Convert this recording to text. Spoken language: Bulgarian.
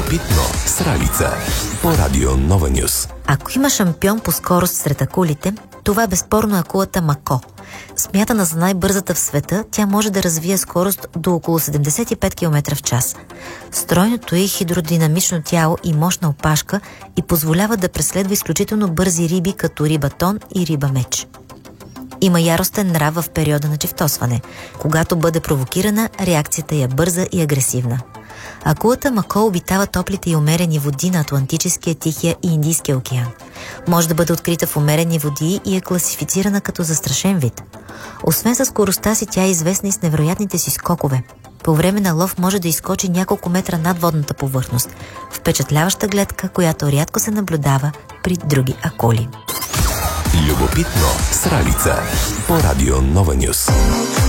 Любопитно с Ралица по Радио Нова Нюс. Ако има шампион по скорост сред акулите, това е безспорно акулата Мако. Смятана за най-бързата в света, тя може да развие скорост до около 75 км в час. Стройното й хидродинамично тяло и мощна опашка й позволява да преследва изключително бързи риби, като риба тон и риба меч. Има яростен нрав в периода на чифтосване. Когато бъде провокирана, реакцията е бърза и агресивна. Акулата Мако обитава топлите и умерени води на Атлантическия, Тихия и Индийския океан. Може да бъде открита в умерени води и е класифицирана като застрашен вид. Освен със скоростта си, тя е известна и с невероятните си скокове. По време на лов може да изскочи няколко метра над водната повърхност. Впечатляваща гледка, която рядко се наблюдава при други акули. Любопитно с Ралица по Радио Нова Нюс.